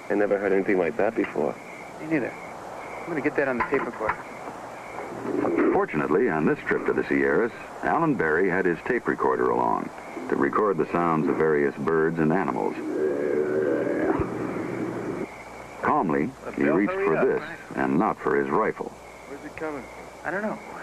I never heard anything like that before. Me neither. I'm going to get that on the tape recorder. Fortunately, on this trip to the Sierras, Alan Barry had his tape recorder along to record the sounds of various birds and animals. Calmly, he reached for this and not for his rifle. Where's it coming from? I don't know.